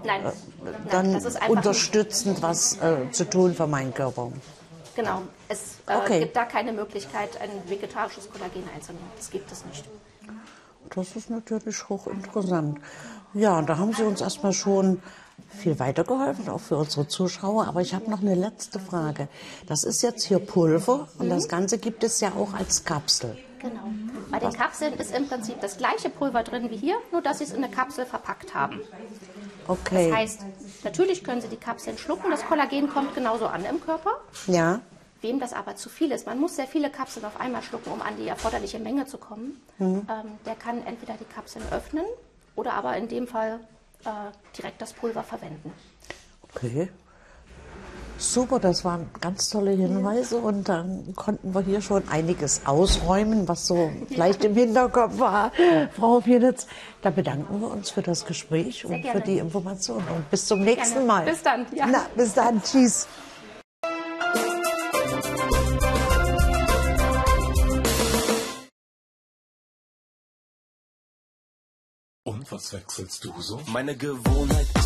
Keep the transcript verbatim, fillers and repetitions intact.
Nein, äh, nein, dann das ist einfach unterstützend was äh, zu tun für meinen Körper. Genau, es äh, Okay. gibt da keine Möglichkeit, ein vegetarisches Kollagen einzunehmen. Das gibt es nicht. Das ist natürlich hochinteressant. Ja, da haben Sie uns erstmal schon viel weitergeholfen, auch für unsere Zuschauer. Aber ich habe noch eine letzte Frage. Das ist jetzt hier Pulver und das Ganze gibt es ja auch als Kapsel. Genau. Bei den Kapseln ist im Prinzip das gleiche Pulver drin wie hier, nur dass Sie es in eine Kapsel verpackt haben. Okay. Das heißt, natürlich können Sie die Kapseln schlucken, das Kollagen kommt genauso an im Körper. Ja. Wem das aber zu viel ist, man muss sehr viele Kapseln auf einmal schlucken, um an die erforderliche Menge zu kommen, mhm. ähm, der kann entweder die Kapseln öffnen oder aber in dem Fall äh, direkt das Pulver verwenden. Okay. Super, das waren ganz tolle Hinweise und dann konnten wir hier schon einiges ausräumen, was so vielleicht im Hinterkopf war. Frau Pienitz, da bedanken wir uns für das Gespräch Sehr und gerne. für die Informationen. Und bis zum nächsten Gerne. Mal. Bis dann. Ja. Na, bis dann. Tschüss. Und was wechselst du so? Meine Gewohnheit ist